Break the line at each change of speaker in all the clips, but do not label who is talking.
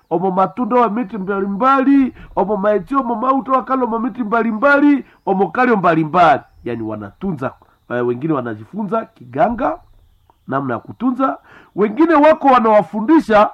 omo matunda wa miti mbalimbali, omo maiti, omo mauta wakalo omo miti mbalimbali, omo kalio mbalimbali. Yani wanatunza, wengine wanajifunza kiganga namna ya kutunza, wengine wako wanawafundisha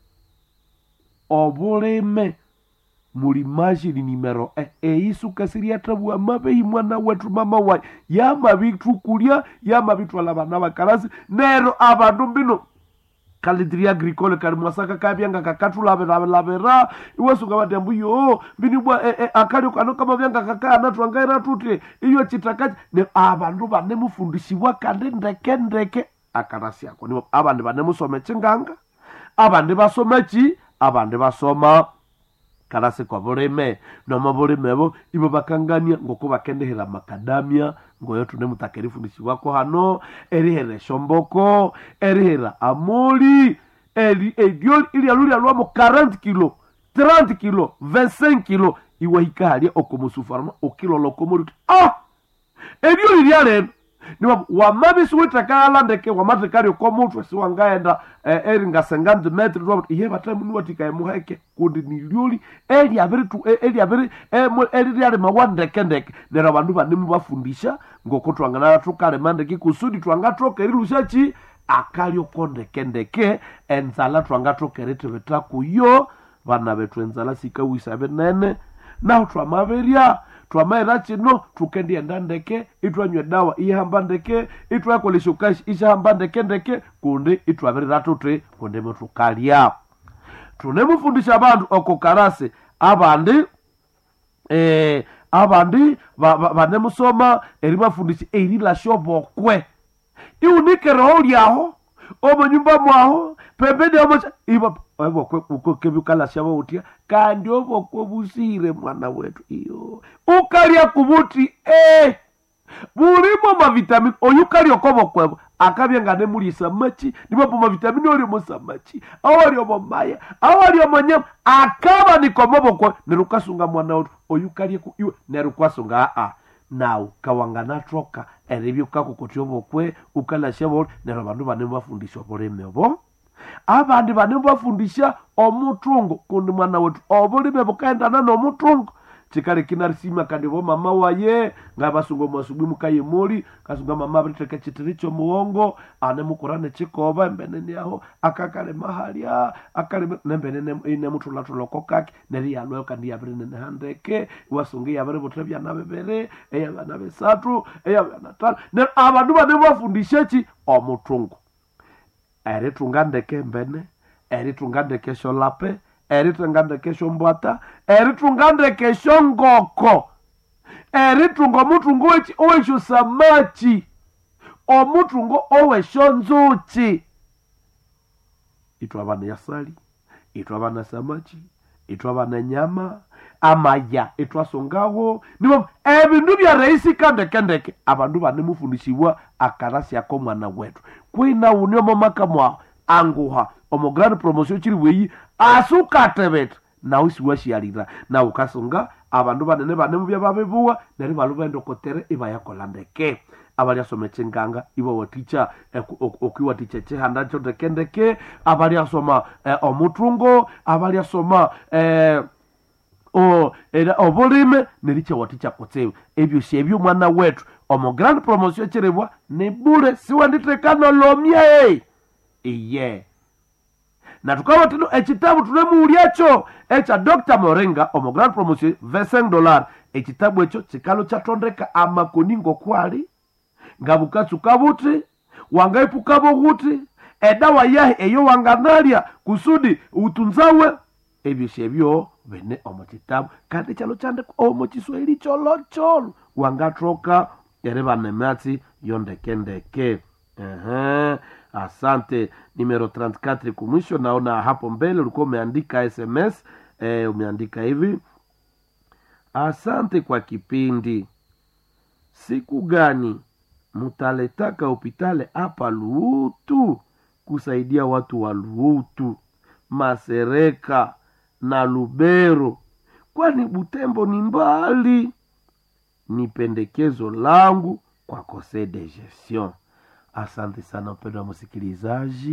obuleme mulimaji ni nimero isu kasiri atabu amabehi mwana wetu mama wa yama bitu kulia yama bitu alabana bakarasi nero abandu bino kalidri agricole kali mwasaka kabyanga kakatula labera iwesuka batembu yo binibwa akali kano kama byanga kakana twangaira tute iyo chitakaje ne abandu bane mufundishibwa kandi ndeke akarasi yako ni abandi bane musome chinganga abandi basomechi abandi basoma karase kwa buleme no buleme bo ibo bakangania ngoko bakendehera makadamia ngoyo tune mutakerifundishi wako hano erihere shomboko erihera amoli ediol ili aluli alwamo 40 kilo 30 kilo 25 kilo iwa hikali okomusufarma okilo lokomori ediol ili aleno ni wamabisu witakala ndeke wamatekari okomutu siwangaenda eringa 50 metri iye batamu nuwatika emuheke kundi nilioli eli abiri eli mawandeke nera bandu banemu bafundisha ngoko twangana tukale mandeke kusudi twangatoka erilushachi akali okondeke enzala twangatoka eretebeta kuyo bana betu enzala sikawisa benene na twamaberia twamaera chino tukendi endandeke itwanywe dawa ihamba ndeke itwakolesha kashi ishamba ndeke kundi itwabirira tutre kundi mutukalia tunemufundisha abantu okokarase abandi banemusoma eribafundisha erila shobokwe iunike roho lyaho omo nyumba mwaho pembeni omocha iba obokwe ukokebukala shabo utia kandi obokwe busire mwana wetu iyo ukalia kubuti bulimo mavitamini oyukalia okobokwe akabyenga ne mulisa machi nibapo mavitamini oli musamachi awali omomaya awali omonyama akaba nikomobokwe nerukasunga mwana wetu oyukalia ku iwe nerukwasunga now kawangana troka eribyo kakukotyo bokwe ukala shabo nero bandu bane bafundisha buleme obo abandi bane bafundisha omutungo kundi mwana wetu obulime bukaendana nomutungo chikale kinarisima kandi bo mama waye ngabasungo masubi mukaye muri kasunga mama biteke chitiricho muongo ane mukurane chikoba mbenene yaho akakale mahalia akale nembenene ine mutula tulokokaki neri yalwe kandi yabirene handeke wasungi yabere botrebya nabebere eyabana besatu eyabana tano ne abandu bane bafundisha chi omutungo ere tungandeke mbene ere tungandeke sholape eritungandeke shombwata eritungandeke shongoko eritungo mutungo wechi owesho samachi omutungo owesho nzuchi itwabana yasali itwabana samachi itwabana nyama amaya itwasongawo nibo ebindu bya reisi kandeke abandu bane mufundishibwa akarasi yako mwana wetu kwina unyo momaka mwa anguha omo grand promotion chiri weyi asukatebet na usiwashi yalira na ukasonga abandu banene banemu bya babebuwa neri balubendo kotere iba yakolandeke abali asome chenganga ibo waticha okiwa ticha chehanda chodekendeke abali asoma omutungo abali asoma obulime nericha waticha kotsewe ebyo shebyo mwana wetu omo grand promotion chirebwa ne bure siwanditekano lomye iye na tukawa tino ekitabu tunemuulyacho echa Dr. Morenga omo grand promotion $25 ekitabu echo chikalo chatondeka amakoningo kwali ngabukatsu kabuti wangaipuka boguti edawa yahe eyo wanganalia kusudi utunzawe ebyo bene omo kitabu kandi chalo chande omo Kiswahili cholo wangatroka ereba nemati yondekendeke asante numero 34 kumwisho naona hapo mbele ulikuwa umeandika SMS umeandika hivi asante kwa kipindi siku gani mutaletaka hospitali hapa Luutu kusaidia watu wa Luutu Masereka na Lubero kwani Butembo ni mbali ni pendekezo langu kwa conseil de gestion. Asante sana mpendwa msikilizaji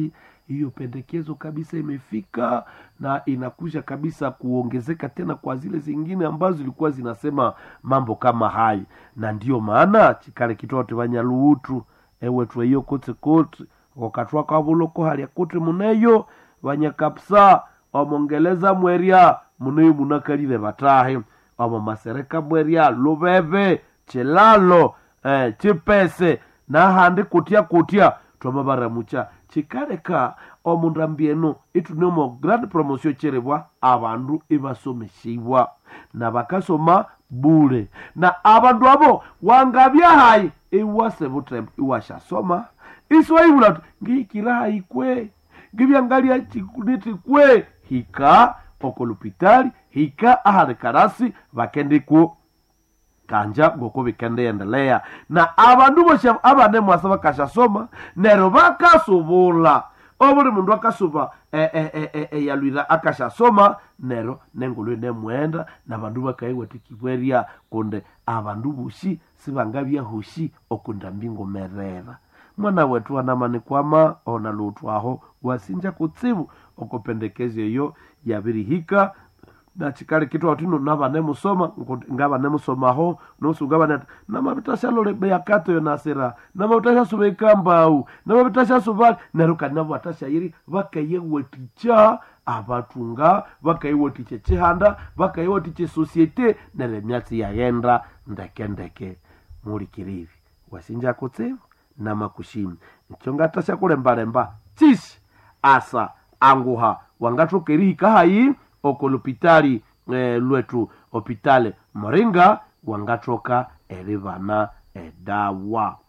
hiyo pendekezo kabisa imefika na inakuja kabisa kuongezeka tena kwa zile zingine ambazo zilikuwa zinasema mambo kama hayo. Na ndio maana chikale kitote banyaluutu ewe tuweyo kote kote wakatwa kabuloko hali kote muneyo banyakapsa omongeleza mweria muneyo munakalire batahe abo masereka mweria lubebe chelalo chipese na handi kutia twamabara mucha chikareka omunrambieno itunemo grand promotion cherebwa abandu ibasomeshibwa na bakasoma bure na abandu abo wangabya hayi iwase butrem iwashasoma iswaibula ngikira ikwe ngibyangalia chikuniti kwe hika okolupitali hika ahari karasi bakendiko kanja goko bikende endelea na abandu bose abane mwasa bakashasoma nero bakasubula obuli mundu akasuba yalwira akashasoma nero nengolo nemwenda na bandu bakaiwetikibweria konde abandu bushi sibangabya hushi okunda mbingo merera mwana wetu anamani kwama ona lutu aho wasinja kutsibu okopendekezo yo yabirihika na chikali kitu atino nabane musoma ngabane musoma ho nosugabana namabitasha lole yakato yo nasera namabitasha subekambau namabitasha subali neruka nabo atasha yiri bakayeweticha abatunga bakayewetiche chihanda bakayewetiche societe nere myatsi yagenda ndeke muri kirivi wasinja kutsibu na makushimi nchonga tasha kulembalemba tishi asa anguha wangatukirika hayi okolupitali lwetu hopitale Moringa wangatoka erivana edawa.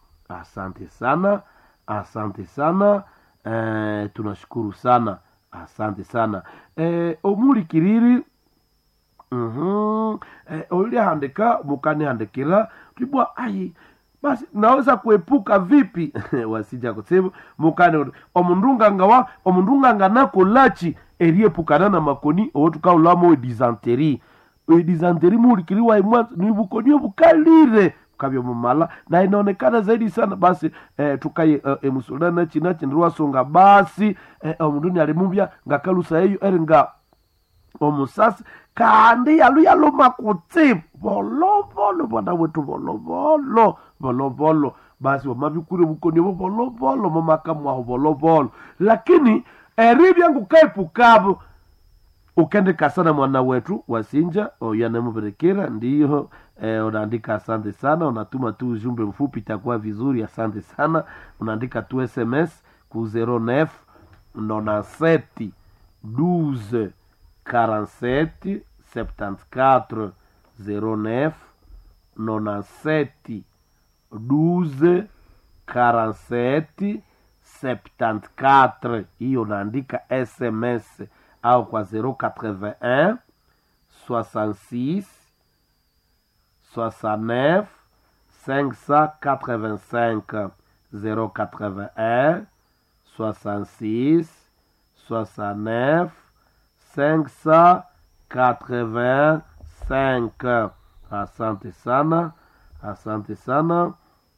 Asante sana tunashukuru sana, asante sana omuli kiriri oli handika mukani handikira tibwa ai basi naweza kuepuka vipi wasija kusema mukani omundunga nako lachi eriepukana na makoni otuka ulamo dysentery mulikiriwa imwanzo ni bukoni bukalire kabyo mumala na inaonekana zaidi sana basi tukaye emusolana china chindirwa songa basi omunduni alimubya ngakalusa eyo eringa omusasi kandi yalo makutsibu volovolo bwana wetu volovolo basi wamabikure bukoni volovolo mamakamu aho volovolo lakini eribya ngukaipukabo ukendeka sana mwana wetu wasinja oyanemuberekera ndiyo unaandika asante sana, unatuma tu ujumbe mfupi itakuwa vizuri. Asante sana, unaandika tu SMS ku 09 97 12 47 74 09 97 12 47 74. Hiyo unaandika SMS au kwa 081 66 69 585 081 66 69 585. Asante sana, asante sana.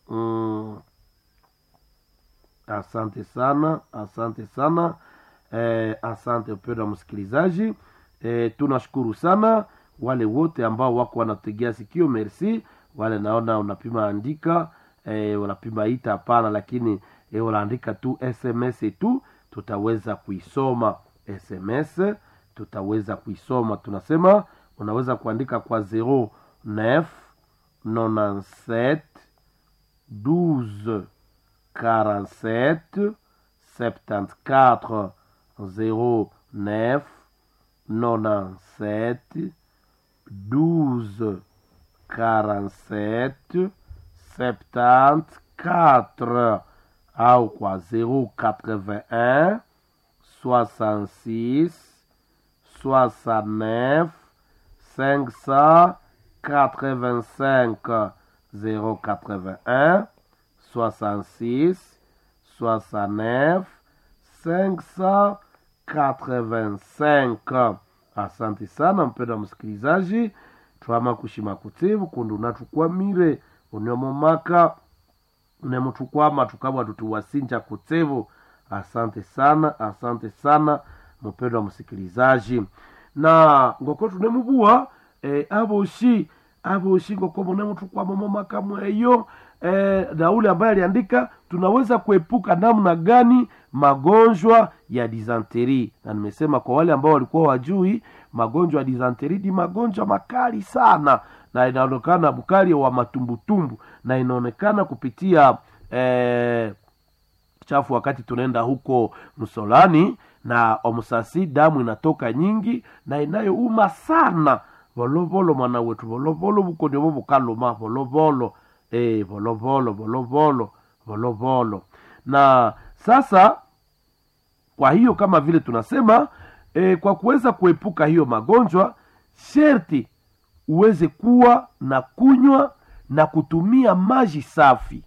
Asante sana, asante sana. Asante mpendwa msikilizaji. Tunashukuru sana wale wote ambao wako wanategea sikio. Merci. Wale naona unapima andika, unapima ita hapana, lakini unaandika tu SMS tu, tutaweza kuisoma. SMS tutaweza kuisoma. Tunasema unaweza kuandika kwa 09 97 12 47 74 09 97 12 47 74 au kwa 081 66 69 585 081 66 69 585. Asante sana mpendwa msikilizaji. Twama kushima kutibu kundu natukwamire unyomomaka unemutukwama tukabwa tutuwasinja kutibu. Asante sana mpendwa msikilizaji. Na ngoko tunemubua aboshi ngoko mone mtu kwa mama makamu eyo na ule ambaye aliandika tunaweza kuepuka namna gani magonjwa ya dysentery. Na nimesema kwa wale ambao walikuwa wajui, magonjwa ya dysentery ni magonjwa makali sana, na inaonekana bukali wa matumbutumbu, na inaonekana kupitia chafu wakati tunaenda huko msolani na omusasi, damu inatoka nyingi na inayouma sana. Volovolo mwana wetu, volovolo buko ndio bukaloma, volovolo volovolo. Na sasa kwa hiyo kama vile tunasema kwa kuweza kuepuka hiyo magonjwa, sherti uweze kuwa na kunywa na kutumia maji safi.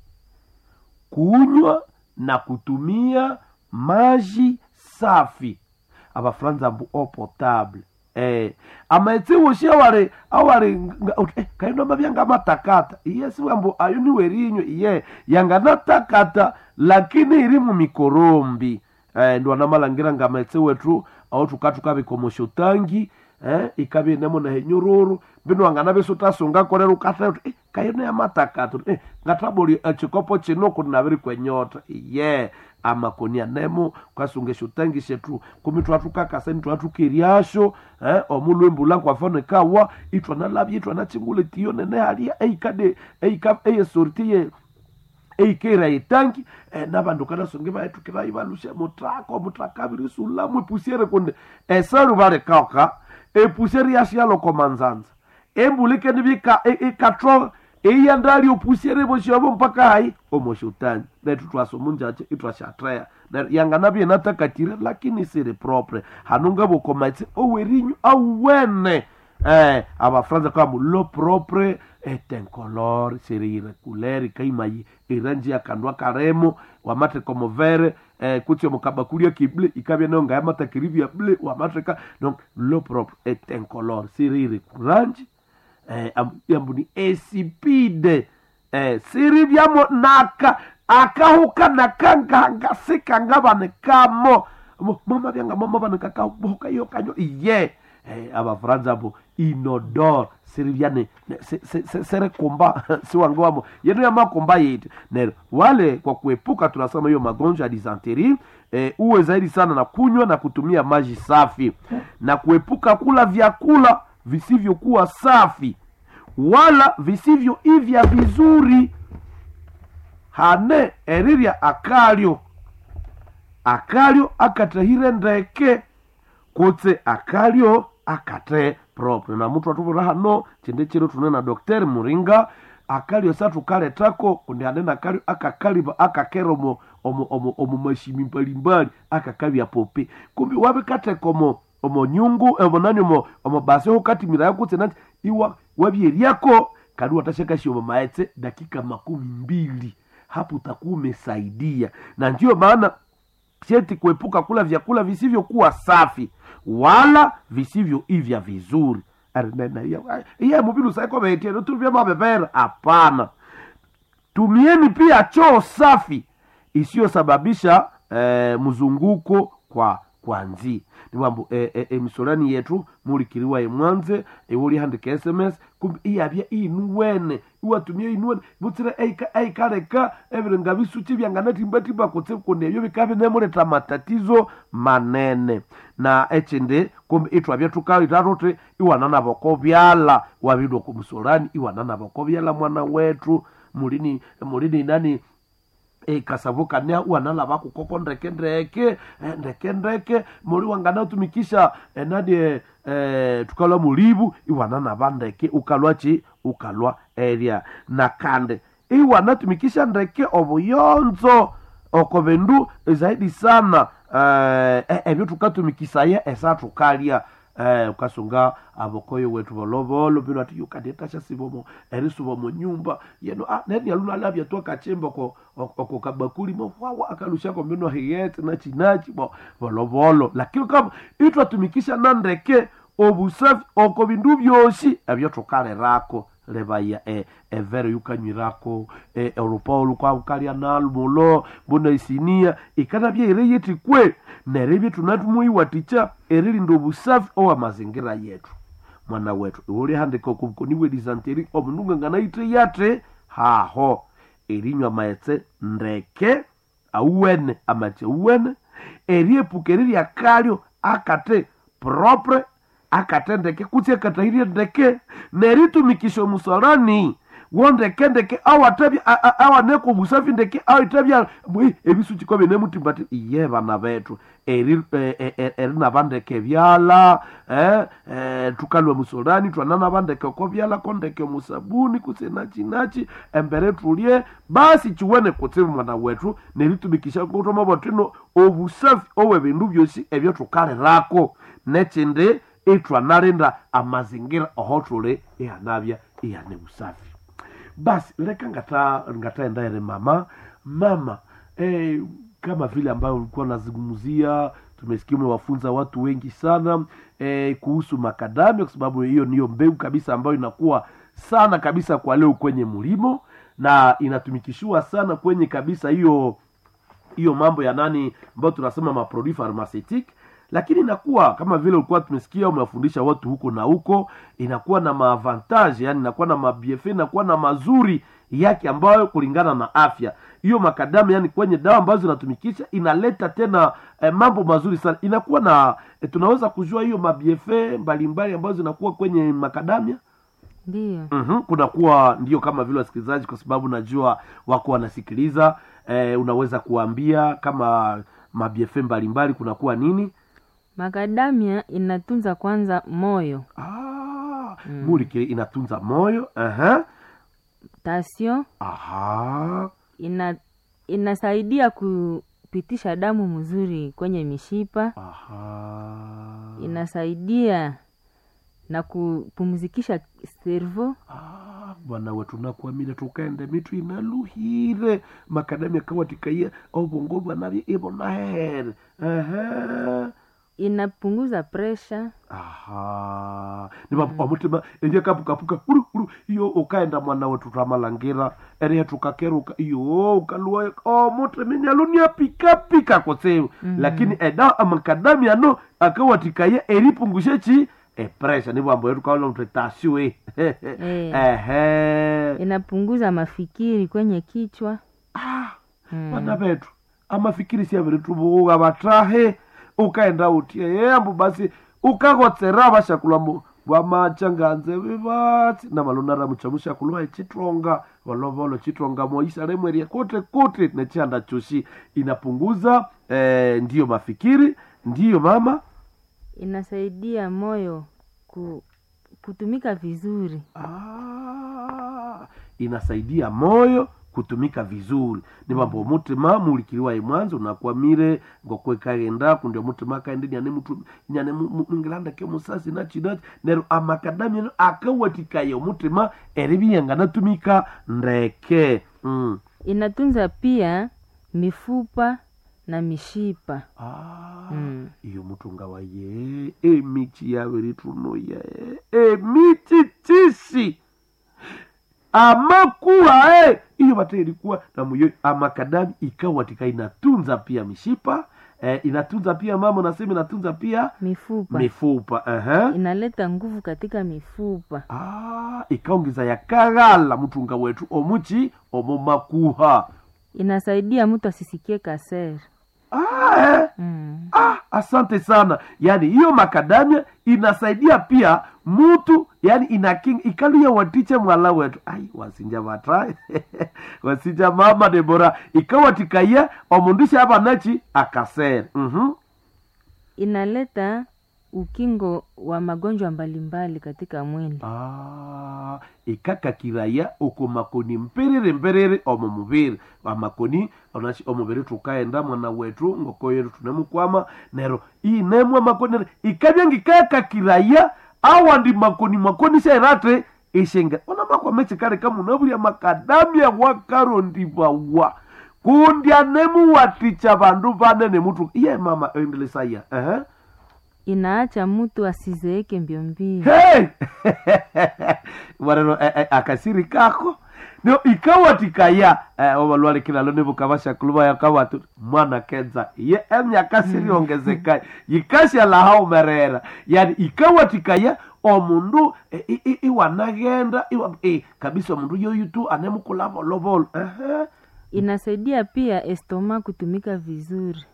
Kunywa na kutumia maji safi. Aba Franza mbu eau potable. Amaetse woshi aware kaino mabyanga matakata. Yes wambo ayuni werinyo yanga natakata lakini iri mu mikorombi. Ndo anamalangira ngamaetse wetu au tukatuka bikomosho tangi ikabe nemo na henyororo bino anganabe sotasonga korero kata kaino ya matakata ngataboli chikopo chinoko nabiri kwenyota amakonia nemo kwasunge shutangi shetu kumitwa tukaka seni twatukiriasho omulwembu langu afano kawa itwa na labi itwa na chingule tiyo nene halia eikade sortie eikera itangi nabandu kana songe baitu kira ibalushe mutakabiri sulamwe pusiere konde esaru bare kaka pusiere yasialo komanzanza embulike nibika ikatro eyandali opusiere boshobo mpaka hai omoshutani netu twasomunjache itwashatrea na yanganabye natakatire lakini siri propre hanunga bokomaitse owerinyu awene aba Franza kwa lo propre est incolore siri irregulier kaimayi iranji ya kandwa karemo wamate como vere kutyo mukabakuri ya kible ikabye no ngaya matakiribi ya ble wamatreka donc lo propre est incolore siri irregulier ambuni esipide siri byamo naka akahuka nakanga ngasika ngabane kamo mama byanga mama bana kakahuka yo kanyo aba Franza bo inodor siri byane sere komba si wangwamo yenu ya makomba yetu nero wale kwa kuepuka tunasema hiyo magonjwa ya dysentery uwe zaidi sana na kunywa na kutumia maji safi na kuepuka kula vyakula visivyokuwa safi wala visivyo ivya vizuri. Hane eriria akalio akatahire ndeke kutse akalio akate propre na mtu atuvura hano chende chiro tunena Dr. Muringa akalio satu kale tako kundi hanena akalio akakaliba akakero omo mashimi mbalimbali akakabi ya pope kumbi wabe kate komo nyungu nani omo base hokati mira yakutse nati iwa wabieriako kadu watashaka shio maetse dakika 12 hapo utakuwa umesaidia. Na ndio maana sharti kuepuka kula vyakula visivyokuwa safi wala visivyo ivya vizuri. Iya mubilu saiko beetero tu vya mabebera hapana. Tumieni pia choo safi isiyosababisha mzunguko kwa nzi. Ni mambo misolani yetu mulikiriwa mwanze uri handike SMS kumbi iyabya inuwene iwatumye inuwene butire eikareka ebirenga bisuti byanganati mbatiba kotse konde byo bikabe nemureta matatizo manene na echende kumbi itwabya tukali tarote iwanana bokobyala wabido kumusolani iwanana bokobyala mwana wetu mulini nani kasavuka nea uanala baku koko ndeke muri wangana utumikisha nadi tukala mulibu iwanana bandeke ukalwa area na kande iwana tumikisha ndeke obuyonzo okobendu zaidi sana ebyo tukatumikisa ye esa tukalia ukasunga abokoyo wetu volovolo bino ati yukadeta chasibomo erisubomo nyumba yeno neni aluna labya to kachemba ko kabakuli mo wawa akalusha ko mbino hiyete na chinachi bo volovolo lakini kama itwa tumikisha nandeke obusafi okobindu byoshi ebyo tukale rako levaya evere yukanyirako europolo kwa ukalia nalmulo bona isinia ikanabya ireyeti kwe nerebye tunatumuyi waticha erili ndo busafi owa mazingira yetu mwana wetu uri handika kubukoniwe dizanteri omununga nganaite yate haho erinywa maetse ndeke auwene amache uwene eriepukeriri akalyo akate propre akate ndeke kutse katahiri ndeke neritumikisho musalani wondeke ndeke awatabya awaneko busafi ndeke awitabya ebisu chikobe nemutimbati iye bana betu eri nabandeke byala tukalwe musolani twanana bandeke ko byala kondeke musabuni kusena chinachi embere tulye basi chiwene kutsibu mwana wetu neritumikisha kutoma botino obusafi owe bindu byosi ebyo tukale rako nechinde etwanalenda amazingira ohotule ihanabya ihane busafi basi leka ngataenda ere mama kama vile ambayo ulikuwa nazungumzia tumesikia wafunza watu wengi sana kuhusu makadamia kwa sababu hiyo niyo mbegu kabisa ambayo inakuwa sana kabisa kwa leo kwenye mlimo na inatumikishwa sana kwenye kabisa hiyo mambo ya nani ambayo tunasema maproduit pharmaceutique lakini inakuwa kama vile ulikuwa tumesikia umewafundisha watu huko na huko inakuwa na maavantage yani inakuwa na mabienfait inakuwa na mazuri yake ambayo kulingana na afya hiyo makadamia yani kwenye dawa ambazo zinatumikisha inaleta tena mambo mazuri sana inakuwa na tunaweza kujua hiyo mabienfait mbalimbali ambazo zinakuwa kwenye makadamia
ndio
kuna kuwa ndio kama vile wasikilizaji kwa sababu najua wako wanasikiliza unaweza kuambia kama mabienfait mbalimbali kuna kuwa nini
makadamia inatunza kwanza moyo
mulike inatunza moyo
tasio inasaidia kupitisha damu mzuri kwenye mishipa inasaidia na kupumzikisha servo
bwana wetu nakuamile tukaende mitu inaluhire makadamia kawatikaiya obongo bwana ibona here
inapunguza pressure
ni mambo mutima enje kapuka iyo ukaenda mwana wetu tamalangira ere tukakeruka iyo ukalua mutima nyalunia pika koseu lakini eda amakadamia no akawatikaiya eripungushe chi pressure ni mambo yetu kaona mtetasiwe
inapunguza mafikiri kwenye kichwa
bana betu amafikiri si aviretubu abatahe ukaenda utie ambu basi ukagotsera bashakula bamachanganze bibati na malonara muchamusha kulwa echitronga walovolo chitronga moisa remweria kote nechanda chushi inapunguza ndiyo mafikiri ndiyo mama
inasaidia moyo kutumika vizuri
inasaidia moyo kutumika vizuri ni mambo mutima mulikiriwa mwanzo nakwamire ngokwe kaenda kundio mutima kaende nyane mungilanda ke musasi na chidachi nero amakadamia akawatikayo mutima eribiyanga natumika ndeke
inatunza pia mifupa na mishipa
iyo mutunga waye emichi yawe rituno ya emichi tisi amakuwa iyo bateri kuwa na muyo amakadami ikawatika inatunza pia mishipa inatunza pia mama nasema inatunza pia mifupa
inaleta nguvu katika mifupa
ikaongeza ya kagala mutunga wetu omuchi omomakuha
inasaidia mtu asisikie kaseri
asante sana yani hiyo makadamia inasaidia pia mtu yani ikalia watiche mwala wetu wasinja batrai wasinja mama Debora ikawatikaya omundisha hapa nachi akasere
inaleta ukingo wa magonjwa mbalimbali katika mwili
ikakakiraya uko makoni mperere omumubiri amakoni onachi omubiri tukaenda mwana wetu ngokoyeru tunemukwama nero inemwa makoni ikabyangi kakakiraya awandi makoni serate ishenga ona makwameche kare kama unaburi makadamia wakarondi bawa kundia nemu waticha bandu banene mutu iye mama endelesaya
inaacha mtu asizeeke mbio mbio.
Hey! warero akasiri kako no ikawatikaya obalwale kilalo nebukabasha kuluba yakawatu mwana kenza ye emyakasiri ongezeka yikasha la haumerera yani ikawatikaya omundu iwanagenda kabisa omundu yoyutu anemukulabo lobolo
Inasaidia pia estoma kutumika vizuri.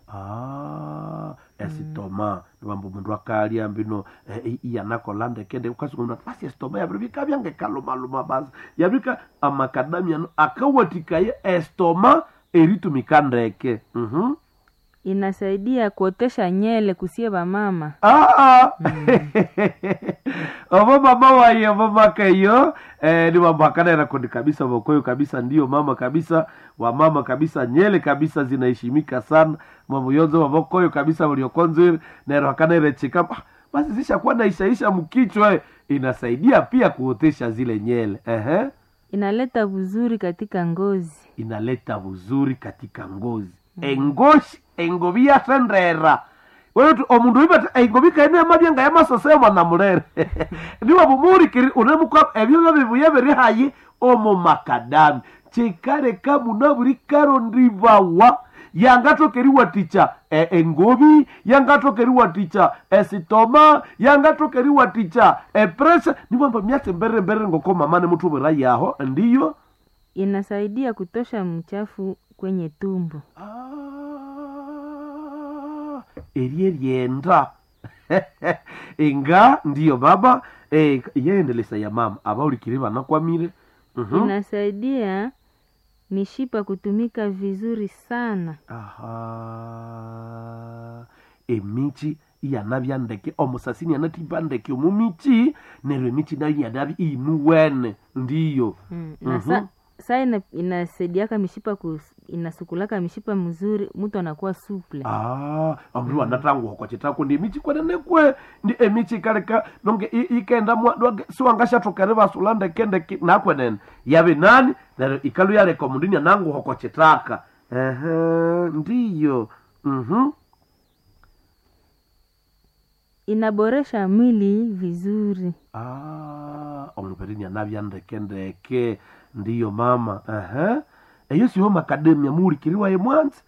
Estoma nibambu mundu akalia mbino yanakolande kende ukasungumna basi estoma yabika byange kaluma basi yabika amakadamia no akawatikaya estoma eritumika ndeke.
Inasaidia kuotesha nyele kusie ba mama.
Obo mama waye obo makayo ni mambakana na kundi kabisa bokoyo kabisa ndio mama kabisa wa mama kabisa nyele kabisa zinaheshimika sana mambo yozo bokoyo kabisa waliokonzo na rohakana ile chika basi zishakuwa naishaisha mkichwa inasaidia pia kuotesha zile nyele.
Inaleta vizuri katika ngozi.
Engoshi engobia sendera wewe omundu ibata engobika ene amabyenga yamasosema na mulere niwa bumuri kiri unemukwa ebyo bibuye biri hayi omo makadami chikare kamu buri karo ndivawa yangatokeriwa ticha engobi yangatokeriwa ticha esitoma yangatokeriwa ticha pressure niwamba myatse mbere ngoko mama ne mutu bira yaho ndiyo
inasaidia kutosha mchafu kwenye tumbo.
Erienda inga ndiyo baba yendelesa ya mama abaulikiriba nakwamire.
Inasaidia mishipa kutumika vizuri sana.
Emichi yanabya ndeke omusasini yanatiba ndeke omumichi nero emichi nayo yadabi inuwene ndiyo.
Inasaidiaka mishipa inasukulaka mishipa mzuri mtu anakuwa suple.
Amru anatangu kwa chitako ndi emichi kwa nekwe ndi emichi kaleka nonge ikenda mwa suangasha tokareba sulanda kende nakwe nen yabe nani na ikalu yale komundini nangu kwa chitaka. Ndiyo.
Inaboresha mwili vizuri.
Omuperini anabya ndeke ndiyo mama. Eyo siyo makadamia mulikiriwa ye mwanzi.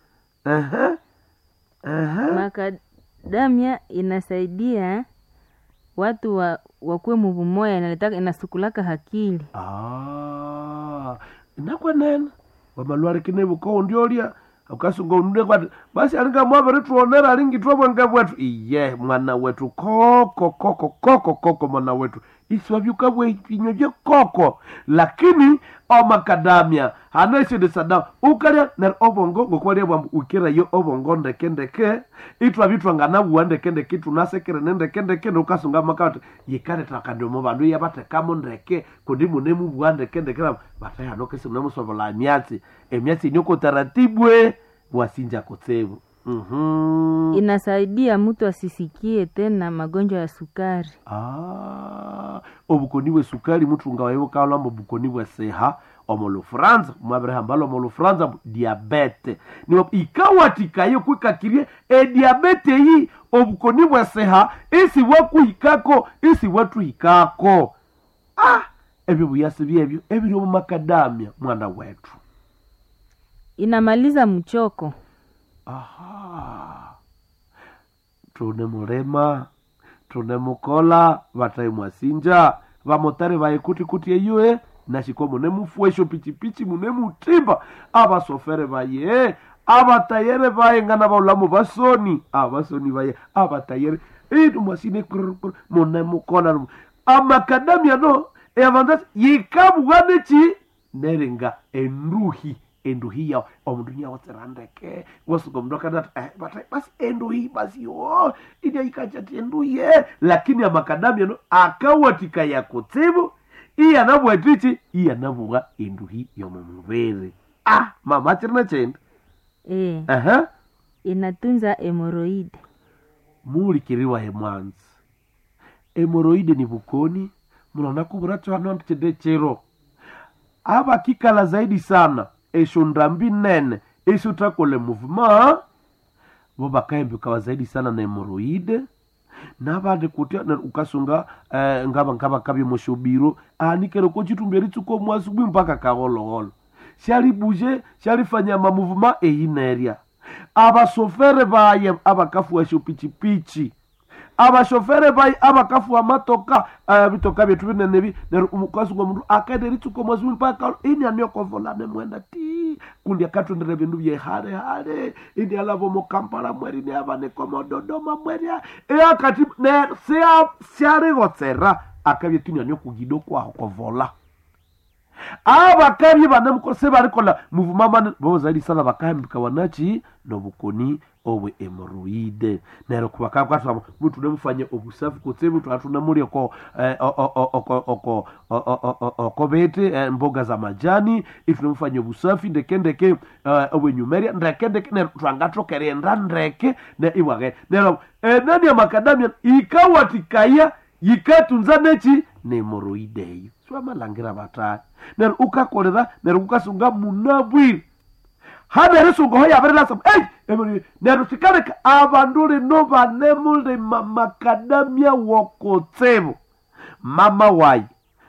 Makadamia inasaidia watu wakuwe mubumoya inasukulaka hakili.
Nakwe nena wamalware kinebu ko ndiolia ukasunga unde kwa basi alinga mwabere tuonera alingi tuwa ngabwetu iye mwana wetu koko mwana wetu iswavyuka bwe pinyoje koko lakini omakadamia haneshe de sada ukalia na obongo ngokwalia bwa ukira yo obongo ndeke itwa bitwa ngana buande kende kitu nasekere nende kende ukasunga makati yikare takande mu bandu yabate kamo ndeke kudimu nemu buande kende kira bataya nokese nemu sobola emyatsi nyoko taratibwe wasinja kotsebu.
Inasaidia mtu asisikie tena magonjwa ya sukari.
Obukoniwe sukari mtu ngawayo kala mbukoniwe seha omolo France mwabre mbalo omolo France diabete ni ikawatika yo kwikakirie diabete yi obukoniwe seha isi wakuhikako isi watu hikako ebyo buyasi byebyo ebiri mu makadamia mwana wetu.
Inamaliza mchoko.
Tunemurema tunemukola batayimwasinja bamotare bayikuti eyue nashiko munemufwesho pichipichi munemutimba abasofere baye abatayere baye ngana baulamu basoni baye abatayere mwasine munemukola amakadamia no avantage yikabuganechi nerenga enduhi ya omundunya waterandeke wasuko mdoka data basi enduhi basi idia ikachati enduye lakini amakadamia no akawatika ya kutibu iya nabwetichi iya nabuga enduhi ya mumubere mama chirna chenda
inatunza hemorrhoid
mulikiriwa hemwanzi hemorrhoid ni bukoni mnaona kuburacho hano chedechero aba kikala zaidi sana eshundambi nene eshutakole movement boba kaembe kwa zaidi sana na hemorrhoid nabandi kutya na ukasunga ngaba kabye moshobiro anikero ko chitumberi tsuko mwasubi mpaka kagolo shali buje shali fanya ma movement eineria abasofere baye abakafu pichipichi abashofere bayi abakafu amatoka bitoka byetu binenebi nero umukazi ngo mundu akaderi tsuko mwasubi mpaka ini anyoko volane mwenda ti kundi akatu ndere bindu bye hare ini alabo mo Kampala mweri ne abane komo Dodoma mweri akati ne siare gotsera akabye tunyanya kugido kwa vola abakabye banamukose barikola muvumama bo zaidi sana bakambika wanachi no bukoni obwe hemorrhoide nero kubakabwa twamo mutu nemufanye obusafu kutsebu twatuna muri oko bete mboga za majani ifunemufanye obusafi ndeke obwe nyumeria ndeke nero twangatokere ndreke ne iwage nero nani ya makadamia ikawatikaya yikatunza nechi ne hemorrhoide malangira batari nero ukakorera nero ukasunga munabwiri hada resungo hoya abarela nero tikareka abandure no banemule makadamia wokotsebo mama wai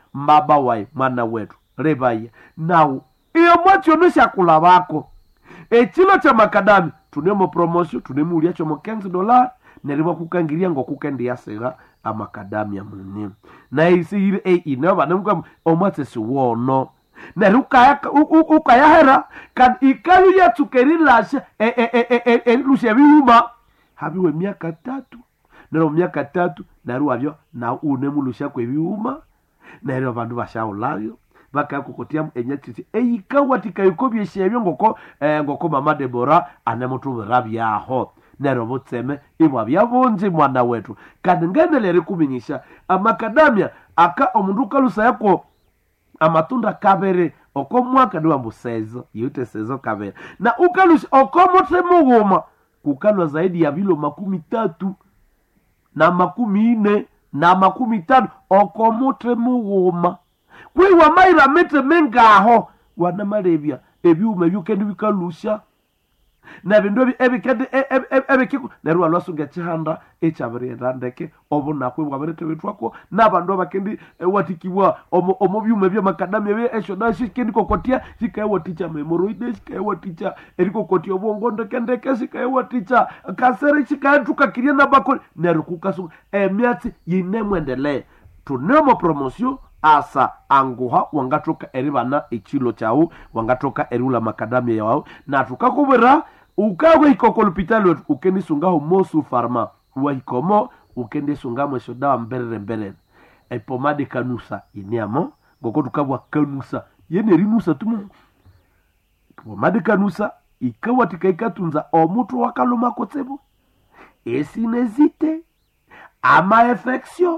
mwana wetu rebaya now iyo mwacho nishakula bako echilo cha makadami tunemo promotion tunemo uliacho mo $15 neriwa kukangiria ngo kukendia sega amakadamia munene na isi ile inaba nemka omwatse wono neruka ukayahera kan ikali ya tukerilasha lushe bihuma habiwe miaka 3 nero miaka 3 naruavyo na unemulusha kwe bihuma nero bandu bashaulayo bakakukotia enyatiti ikawatika yikobye shebyo ngoko mama Debora anemutubira byaho nero botseme ibwa byabonje mwana wetu kandi ngendelere kubinyisha amakadamia aka omundu kalusa yako amatunda kabere oko mwaka ndiwa mbusezo yote sezo kabere na ukalusha oko mutemu kukalwa zaidi ya vilo 30 na 40 na 50 oko mutemu kwiwa maira mete mengaho wana malebya ebyuma byukendi bikalusha na bindu ebikiko neruwa lwasunga chihanda echabirenda ndeke obona kwe bwaberete betwako nabandu bakendi watikibwa omobyuma bya makadamia bye esho dashi kendi kokotia sikaye waticha hemorrhoides sikaye waticha eriko kotia obongo ndeke sikaye waticha kasere sikaye tukakiria na bakoli nerukukasu emyatsi yinemwendele tunemo promotion asa anguha wangatoka eribana echilo chao wangatoka erula makadamia yao na tukakubera ukawe ikoko hospitali wetu ukendi sungaho Mosu Pharma waikomo ukendi sungamo shodawa mbere pomade kanusa ineamo ngoko tukabwa kanusa yene rinusa tumu pomade kanusa ikawa tikaikatunza omutu wakaloma kotsebo esinezite ama infection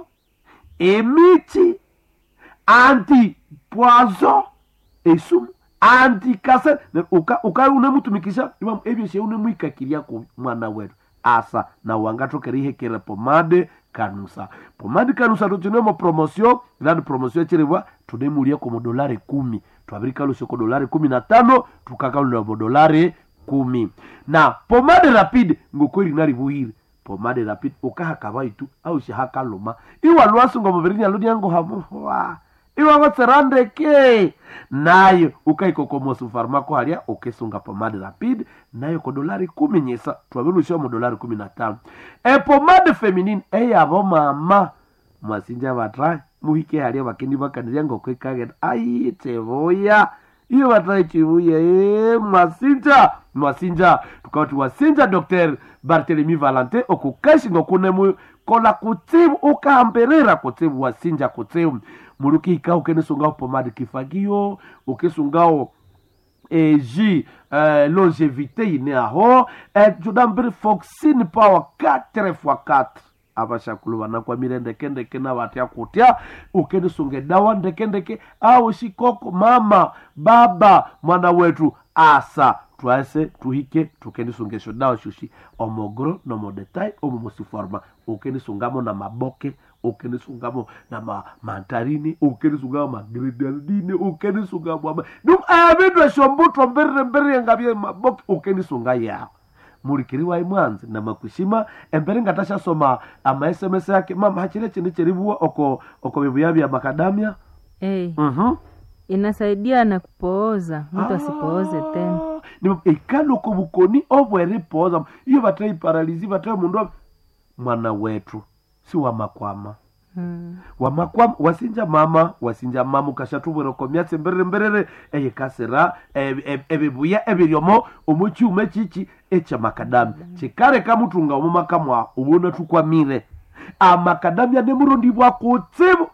emiti anti poison esum anti cancer uka unemutumikisha imam ebyo she unemuikakiria ku mwana wetu asa na wangatokerihe kera pomade kanusa tutunemo promotion grand promotion chiriwa tunemulia ko $10 twabirika lusho ko $15 tukakalula $10 na pomade rapide ngokwiri nari buhire pomade rapide ukaha kabaitu au shahaka luma iwa lwasu ngo mubirinya ludi yango hamuwa iwa ngotserande ke nayo ukaiko ko Mosu Pharma ko halia ukesunga pomade rapide nayo ko $10 nyesa twabilusha mo $15 pomade feminine yabo mama mwasinja batrai muhike halia bakindi bakaniria ngo kwekage ai tevoya iyo batrai chibuye mwasinja tukauti wasinja Dr. Barthélemy Valentin okukashi ngo kunemu kola kutibu ukaamberera kutibu wasinja kutibu muruki ika ukenesungao pomade kifagio ukesungao longevité ine aho judambere Foxine Power 4x4 abashakulu banakwa mirendeke na batia kutia ukenesunge dawa ndeke au shikoko mama baba mwana wetu asa twase tuhike tukenesungesho dawa shushi omogro no modetai Mosu Pharma ukenesungamo na maboke ukenesungamo na mantarini ukenesungamo magridaldine ukenesungamo dum abedwa shombuto mbere ngabye maboke ukenesunga ya mulikiriwa imwanze na makushima embere ngatasha soma ama SMS yake mama hachile chini cheribuwa oko bibuya bya makadamia.
Inasaidia na kupooza mtu asipooze tena.
Ni ikalo kubukoni obwere pooza iyo batai paralizi batai mundu mwana wetu si wa makwama. Wamakwama wasinja mama ukashatubwera komyatse mberere eyekasera ebibuya ebiryomo omucyume chichi echa makadamia chikare kamutunga omumakamwa ubona tukwamire amakadamia nemurundi bwa kutsibu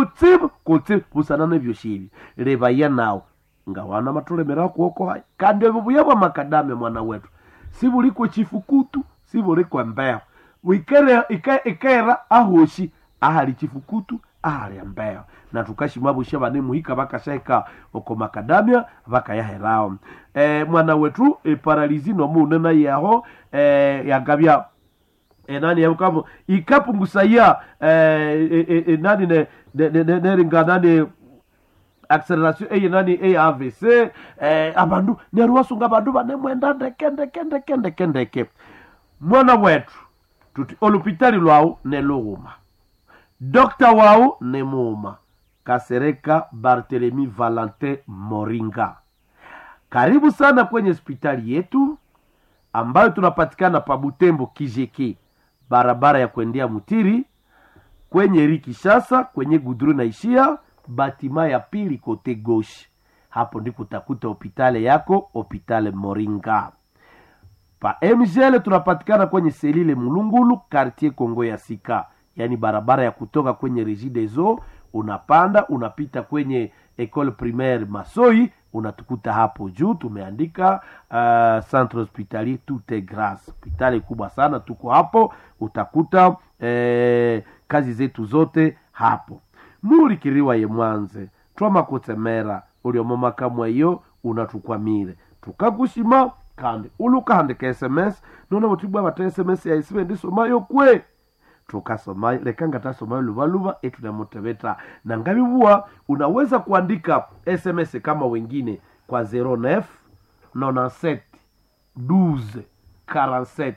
busana nebyo shibi rebaya nawo ngawana matolemera kuoko hai kandi ebibuya bwa makadamia mwana wetu sibuli ko chifukutu sibuli kwa mbeo wikere ikera ahoshi ahali chifukutu ahali mbeo na tukashimwa busha bane muhika bakasheka oko makadamia bakayaherao mwana wetu paralizi no munena yaho yagabya nani yakamo ikapungusaya nani ne ringanani acceleration nani AVC abandu neruwasunga abandu bane mwenda ndeke mwana wetu tuti olupitali lwao neluguma Dr. wao nemuma Kasereka Barthelemy Valentin Moringa. Karibu sana kwenye hospitali yetu ambayo tunapatikana pa Butembo Kijeki, barabara ya kuendea Mutiri, kwenye Rikishasa, kwenye Gudru na Ishia, batima ya pili kote gauche. Hapo ndiko utakuta hospitali yako, hospitali Moringa. Pa MGL tunapatikana kwenye Selile Mulungulu, quartier Kongo ya Sika. Yani barabara ya kutoka kwenye Régie des Eaux, unapanda, unapita kwenye École Primaire Masoi, unatukuta hapo juu, tumeandika Centre Hospitalier Tout est Grâce. Hospitali kubwa sana, tuko hapo, utakuta kazi zetu zote hapo. Mulikiriwa ye mwanze, twama kutemera, uliomoma kamwa iyo, unatukwamire. Tukakushima, kandi, ulukahandika SMS, nuna mutibwa bata SMS ya isiwe ndisomayo kwe. Tukasoma lekanga tasoma luva etunamotebeta na ngabibuwa unaweza kuandika SMS kama wengine kwa 09 97 12 47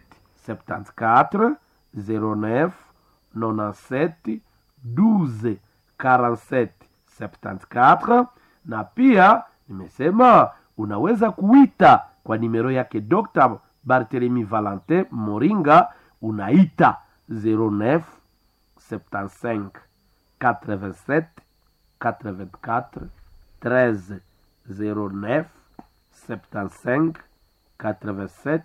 74 09 97 12 47 74 na pia nimesema unaweza kuita kwa nimero yake Dr. Barthelemy Valentin Moringa, unaita 09 75 87 84 13 09 75 87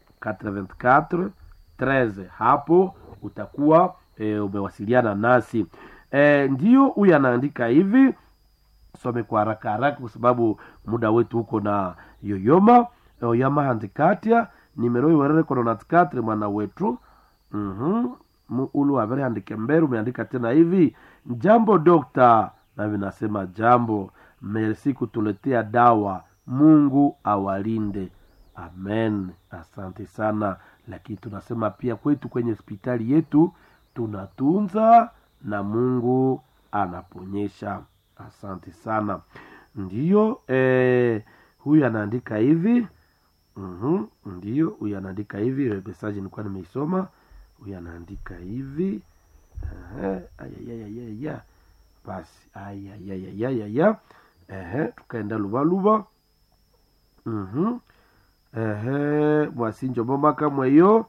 84 13. Hapo utakuwa umewasiliana nasi. Ndio huyu anaandika hivi, some kwa haraka kwa sababu muda wetu huko na yoyoma. Oyama handikatia nimero iwerere kono 94 mwana wetu. Ulu avere andike mberu umeandika tena hivi, jambo dokta, na vinasema jambo, merci kutuletea dawa, Mungu awalinde, amen. Asante sana. Lakini tunasema pia kwetu kwenye hospitali yetu tunatunza na Mungu anaponyesha. Asante sana. Ndiyo huyu anaandika hivi. Ndiyo huyu anaandika hivi, message nilikuwa nimeisoma. Huyu anaandika hivi. Basi tukaenda luva. Mwasinjo bomba kama hiyo.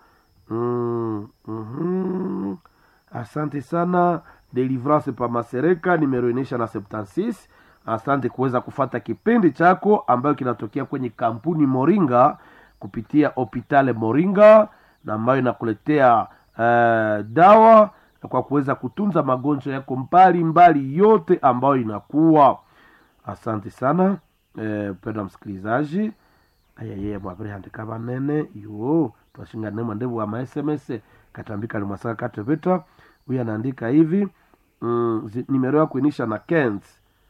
Asante sana. Delivrance pa Masereka numero inesha na 76. Asante kuweza kufata kipindi chako ambayo kinatokea kwenye kampuni Moringa kupitia hospitali Moringa, na ambayo inakuletea dawa kwa kuweza kutunza magonjwa yako mbali yote ambayo inakuwa. Asante sana penda msikilizaji. Mwabiri handika banene yo twashinga nema ndevu wa ma SMS katambika limwasaka katebeta. Huyu anaandika hivi, nimero yako inisha na Kent.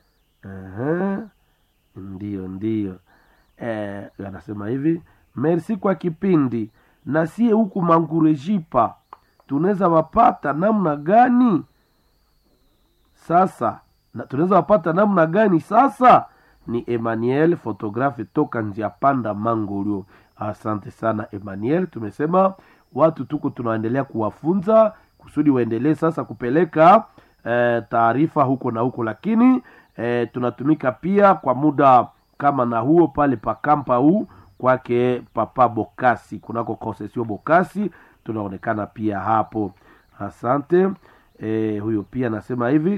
Ndiyo. Anasema hivi, merci kwa kipindi, na sie huku Mangurejipa tunaweza wapata namna gani sasa? Tunaweza wapata namna gani sasa? Ni Emmanuel photographe toka Njia Panda Mangolio. Asante sana Emmanuel. Tumesema watu tuko tunaendelea kuwafunza kusudi waendelee sasa kupeleka taarifa huko na huko, lakini tunatumika pia kwa muda kama na huo pale pa kampa huu kwake Papa Bokasi, kunako Concession Bokasi tunaonekana pia hapo. Asante. Huyo pia nasema hivi